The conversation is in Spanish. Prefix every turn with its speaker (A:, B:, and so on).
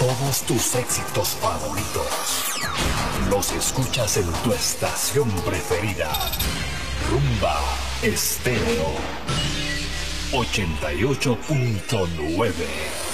A: Todos tus éxitos favoritos los escuchas en tu estación preferida. Rumba Estéreo 88.9.